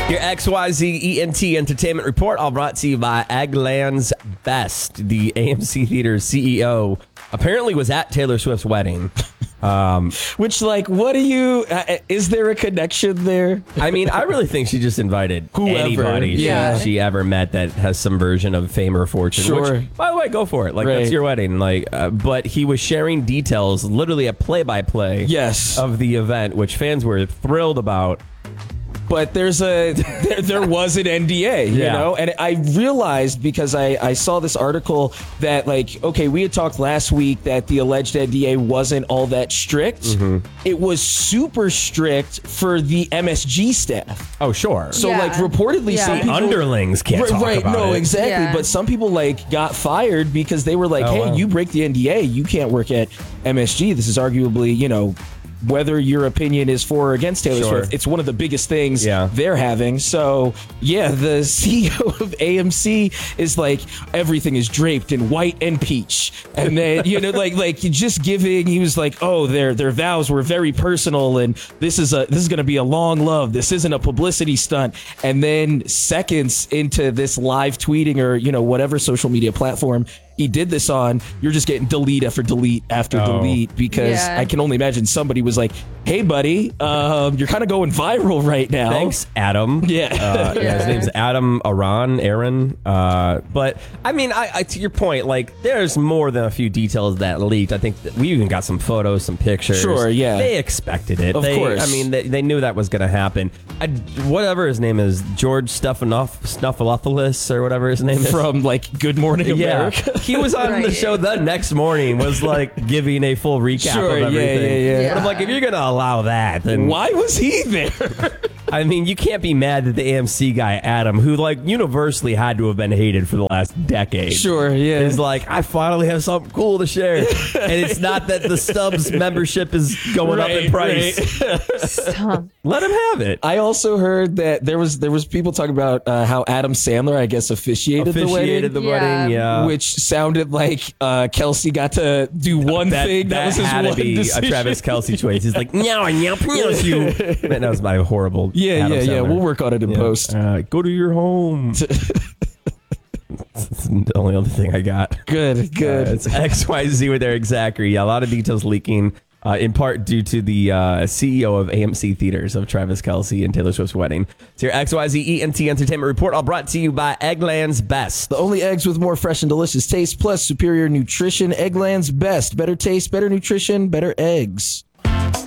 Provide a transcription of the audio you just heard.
Your XYZ ENT Entertainment Report, all brought to you by Eggland's Best. The AMC Theater's CEO apparently was at Taylor Swift's wedding. Which, like, what do you... is there a connection there? I mean, I really think she just invited Whoever. anybody Yeah. she ever met that has some version of fame or fortune. Sure. Which, by the way, go for it. Like, Right. that's your wedding. Like, but he was sharing details, literally a play-by-play Yes. of the event, which fans were thrilled about. But there was an NDA, you Yeah. know? And I realized, because I saw this article, that, like, okay, we had talked last week that the alleged NDA wasn't all that strict. Mm-hmm. It was super strict for the MSG staff. Oh, sure. So, Yeah. like, reportedly, Yeah. some The people... underlings can't talk right, about no, it. exactly. Yeah. But some people, like, got fired because they were like, Oh, hey, wow. you break the NDA, you can't work at MSG. This is arguably, you know, whether your opinion is for or against Taylor Sure. Swift, it's one of the biggest things Yeah. they're having. So, yeah, the CEO of AMC is like, everything is draped in white and peach. And then, you know, like just giving, he was like, oh, their vows were very personal, and this is going to be a long love. This isn't a publicity stunt. And then seconds into this live tweeting, or, you know, whatever social media platform he did this on, you're just getting delete after delete after Oh. delete, because Yeah. I can only imagine somebody was like, hey, buddy, you're kind of going viral right now. Thanks, Adam. Yeah. His name's Adam Aaron. But I mean, I to your point, like, there's more than a few details that leaked. I think that we even got some photos, some pictures. Sure, yeah. They expected it. Of course. I mean, they knew that was going to happen. Whatever his name is, George Stephanopoulos or whatever his name is. From, like, Good Morning America. He was on the Right. show the next morning, was like giving a full recap Sure, of yeah, everything. yeah. But I'm like, if you're going to allow that, then Why was he there? I mean, you can't be mad that the AMC guy, Adam, who, like, universally had to have been hated for the last decade. Sure, yeah. Is like, I finally have something cool to share. And it's not that the Stubbs membership is going up in price. Stop. Let him have it. I also heard that there was people talking about how Adam Sandler, I guess, officiated the wedding. wedding, yeah. Which sounded like Kelsey got to do one thing. That was his had one to be decision. a Travis Kelsey choice. He's like, no, I promise you. Man, that was my horrible. Yeah, Adam yeah. Sandler. We'll work on it in post. Go to your home. That's the only other thing I got. Good. It's XYZ with Eric Zachary. A lot of details leaking, in part due to the CEO of AMC Theaters of Travis Kelsey and Taylor Swift's wedding. It's your XYZ ENT Entertainment Report, all brought to you by Eggland's Best. The only eggs with more fresh and delicious taste, plus superior nutrition. Eggland's Best. Better taste, better nutrition, better eggs.